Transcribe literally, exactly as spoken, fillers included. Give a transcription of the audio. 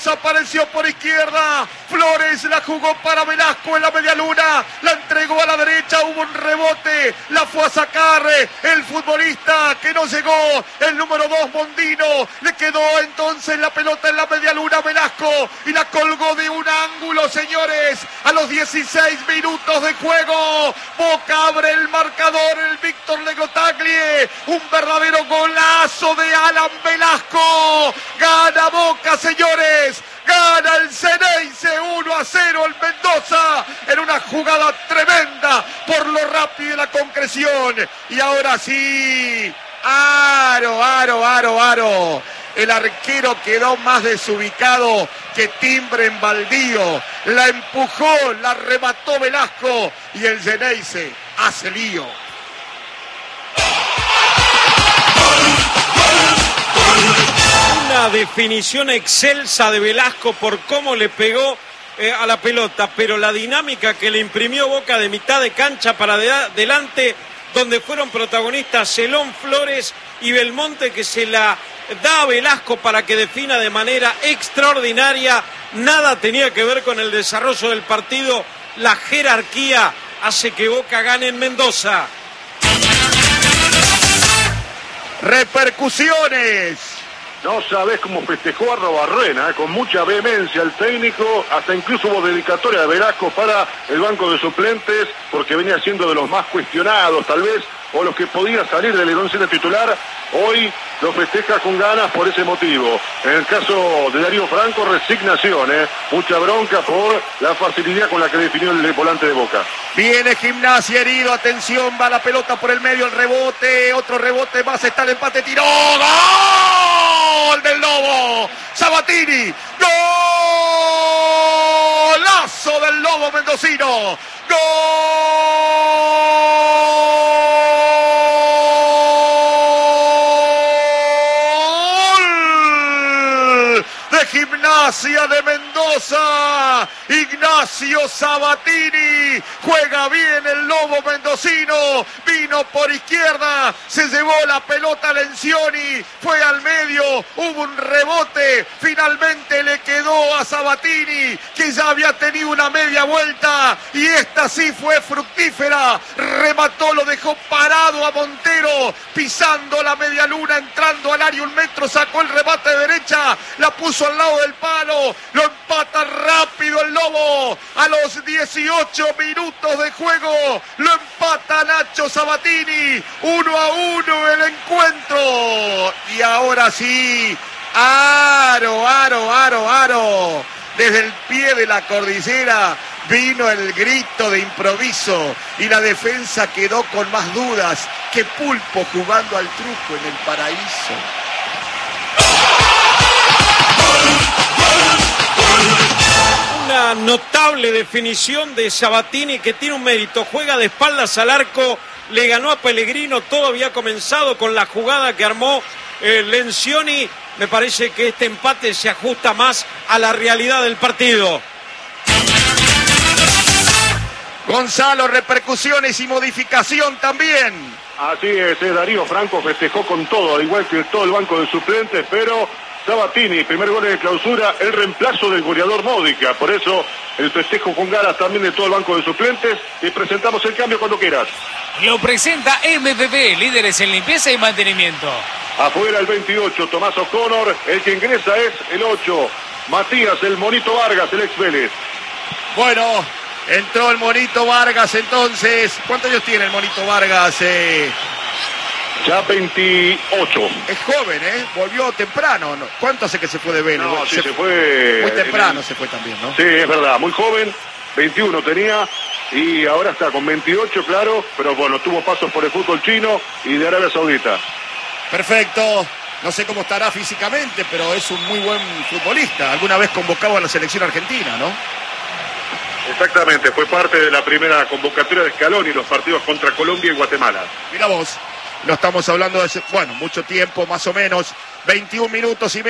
Mendoza apareció por izquierda. Flores la jugó para Velasco en la media luna. La entregó a la derecha. Hubo un rebote. La fue a sacar el futbolista que no llegó. El número dos, Mondino. Le quedó entonces la pelota en la media luna Velasco. Y la colgó de un ángulo, señores. A los dieciséis minutos de juego. Boca abre el marcador. El Víctor Legotaglie. Un verdadero golazo de Alan Velasco. Gana Boca, señores. Gana el Ceneice uno a cero el Mendoza en una jugada tremenda por lo rápido y la concreción. Y ahora sí, aro, aro, aro, aro. El arquero quedó más desubicado que timbre en baldío. La empujó, la remató Velasco y el Ceneice hace lío. Una definición excelsa de Velasco por cómo le pegó eh, a la pelota, pero la dinámica que le imprimió Boca de mitad de cancha para adelante, donde fueron protagonistas Celón, Flores y Belmonte, que se la da a Velasco para que defina de manera extraordinaria, nada tenía que ver con el desarrollo del partido. La jerarquía hace que Boca gane en Mendoza. Repercusiones. No sabés cómo festejó Arrobarrena, ¿eh? Con mucha vehemencia el técnico, hasta incluso hubo dedicatoria de Velasco para el banco de suplentes, porque venía siendo de los más cuestionados tal vez, o los que podía salir del once titular. Hoy lo festeja con ganas por ese motivo. En el caso de Darío Franco, resignación, ¿eh? Mucha bronca por la facilidad con la que definió el volante de Boca. Viene Gimnasia herido, atención, va la pelota por el medio, el rebote, otro rebote más, está el empate, tiró, ¡gol del Lobo! Sabatini, ¡golazo del Lobo mendocino! ¡Gol de Gimnasia de Mendoza! Ignacio Sabatini, juega bien el Lobo mendocino, vino por izquierda, se llevó la pelota a Lencioni, fue al medio, hubo un rebote, finalmente le quedó a Sabatini, que ya había tenido una media vuelta, y esta sí fue fructífera, remató, lo dejó parado a Montero, pisando la media luna, entrando al área un metro, sacó el remate de derecha, la puso al lado del palo, lo empata rápido el Lobo, a los dieciocho minutos de juego, lo empata Nacho Sabatini, uno a uno el encuentro, y ahora sí, aro, aro, aro, aro, desde el pie de la cordillera vino el grito de improviso, y la defensa quedó con más dudas que Pulpo jugando al truco en el paraíso. Una notable definición de Sabatini, que tiene un mérito, juega de espaldas al arco, le ganó a Pellegrino, todo había comenzado con la jugada que armó eh, Lencioni. Me parece que este empate se ajusta más a la realidad del partido. Gonzalo, repercusiones y modificación también. Así es, eh, Darío Franco festejó con todo, al igual que todo el banco de suplentes, pero Sabatini, primer gol de clausura, el reemplazo del goleador Módica, por eso el festejo con ganas también de todo el banco de suplentes, y presentamos el cambio cuando quieras. Lo presenta M V P, líderes en limpieza y mantenimiento. Afuera el veintiocho, Tomás O'Connor, el que ingresa es el ocho, Matías, el Monito Vargas, el ex Vélez. Bueno, entró el Monito Vargas entonces. ¿Cuántos años tiene el Monito Vargas? Eh... Ya veintiocho. Es joven, ¿eh? Volvió temprano. ¿No? ¿Cuánto hace que se fue de Vélez? No, sí, se, se fue... Muy temprano el... se fue también, ¿no? Sí, es verdad, muy joven, veintiuno tenía, y ahora está con veintiocho, claro, pero bueno, tuvo pasos por el fútbol chino y de Arabia Saudita. Perfecto. No sé cómo estará físicamente, pero es un muy buen futbolista. Alguna vez convocado a la selección argentina, ¿no? Exactamente, fue parte de la primera convocatoria de Scaloni, los partidos contra Colombia y Guatemala. Mira vos, no estamos hablando de, bueno, mucho tiempo, más o menos, veintiún minutos y medio.